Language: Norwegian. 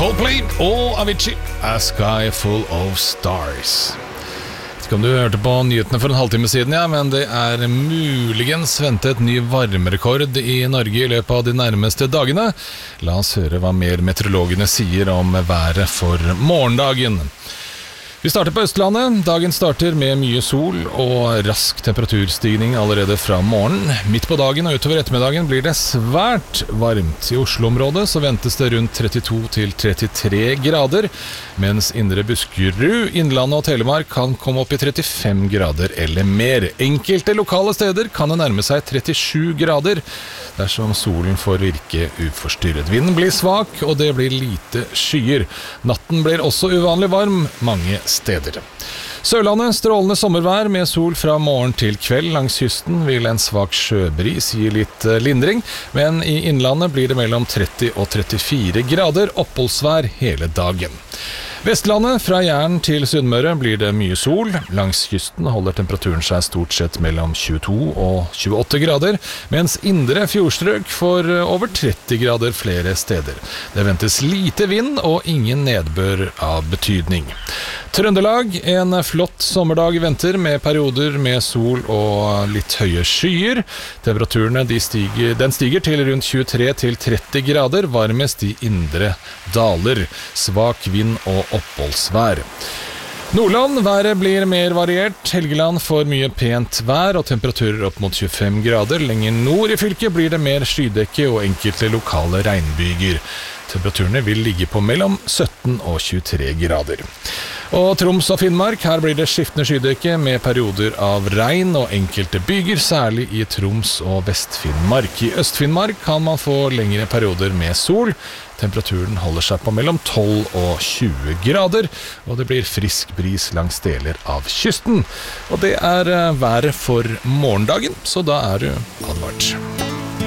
Coldplay og Avicii, A Sky Full of Stars. Jeg vet ikke om du hørte på nyhetene for en halvtime siden, men det er muligens ventet ny varmerekord i Norge i løpet av de nærmeste dagene. La oss høre hva mer meteorologene sier om været for morgendagen. Vi starter på Østlandet. Dagen starter med mye sol og rask temperaturstigning allerede fra morgenen. Midt på dagen og utover ettermiddagen blir det svært varmt. I Oslo-området så ventes det rundt 32 til 33 grader, mens indre Buskerud, Innlandet og Telemark kan komme opp i 35 grader eller mer. Enkelte lokale steder kan det nærme seg 37 grader dersom solen får virke uforstyrret. Vinden blir svak, og det blir lite skyer. Natten blir også uvanlig varm mange steder. Sørlandet, strålende sommervær med sol fra morgen til kveld. Langs kysten vil en svak sjøbris gi litt lindring, men i innlandet blir det mellom 30 og 34 grader, oppholdsvær hele dagen. Vestlandet, fra Jæren til Sunnmøre blir det mye sol. Langs kysten holder temperaturen seg stort sett mellom 22 og 28 grader, mens indre fjordstrøk får over 30 grader flere steder. Det ventes lite vind og ingen nedbør av betydning. Trøndelag, en flott sommerdag venter med perioder med sol og litt høye skyer. Temperaturene stiger til rundt 23 til 30 grader, varmest i indre daler. Svak vind og oppholdsvær. Nordland, været blir mer variert. Helgeland får mye pent vær og temperaturer opp mot 25 grader. Lenger nord i fylket blir det mer skydekke og enkelte lokale regnbyger. Temperaturene vil ligge på mellom 17 og 23 grader. Og Troms og Finnmark, her blir det skiftende skydekke med perioder av regn og enkelte byger, særlig i Troms og Vest-Finnmark. I Øst-Finnmark kan man få lengre perioder med sol. Temperaturen holder seg på mellom 12 og 20 grader, og det blir frisk bris langs deler av kysten. Og det er været for morgendagen, så da er du advart.